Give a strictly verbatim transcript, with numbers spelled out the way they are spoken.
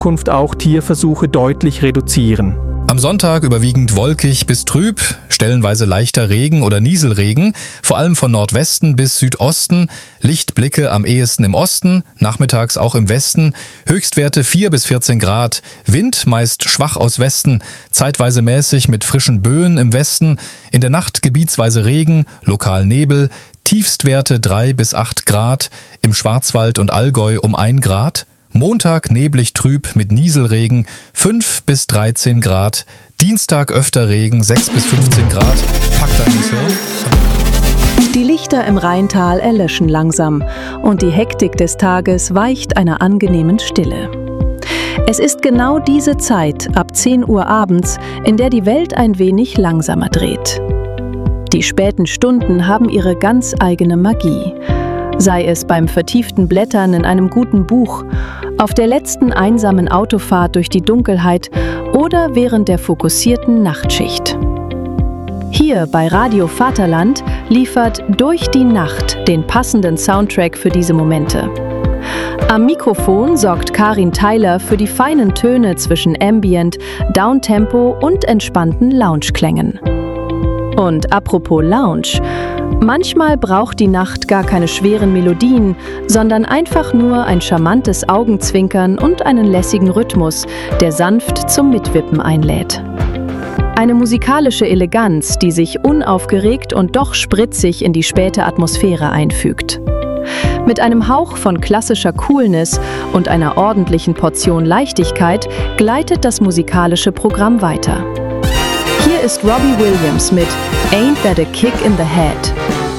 Zukunft auch Tierversuche deutlich reduzieren. Am Sonntag überwiegend wolkig bis trüb, stellenweise leichter Regen oder Nieselregen, vor allem von Nordwesten bis Südosten, Lichtblicke am ehesten im Osten, nachmittags auch im Westen, Höchstwerte vier bis vierzehn Grad, Wind meist schwach aus Westen, zeitweise mäßig mit frischen Böen im Westen, in der Nacht gebietsweise Regen, lokal Nebel, Tiefstwerte drei bis acht Grad, im Schwarzwald und Allgäu um ein Grad, Montag neblig trüb mit Nieselregen, fünf bis dreizehn Grad. Dienstag öfter Regen, sechs bis fünfzehn Grad. Packt dein Hirn. Die Lichter im Rheintal erlöschen langsam und die Hektik des Tages weicht einer angenehmen Stille. Es ist genau diese Zeit, ab zehn Uhr abends, in der die Welt ein wenig langsamer dreht. Die späten Stunden haben ihre ganz eigene Magie. Sei es beim vertieften Blättern in einem guten Buch, auf der letzten einsamen Autofahrt durch die Dunkelheit oder während der fokussierten Nachtschicht. Hier bei Radio Vaterland liefert Durch die Nacht den passenden Soundtrack für diese Momente. Am Mikrofon sorgt Karin Theiler für die feinen Töne zwischen Ambient, Downtempo und entspannten Loungeklängen. Und apropos Lounge, manchmal braucht die Nacht gar keine schweren Melodien, sondern einfach nur ein charmantes Augenzwinkern und einen lässigen Rhythmus, der sanft zum Mitwippen einlädt. Eine musikalische Eleganz, die sich unaufgeregt und doch spritzig in die späte Atmosphäre einfügt. Mit einem Hauch von klassischer Coolness und einer ordentlichen Portion Leichtigkeit gleitet das musikalische Programm weiter. Hier ist Robbie Williams mit Ain't That a Kick in the Head.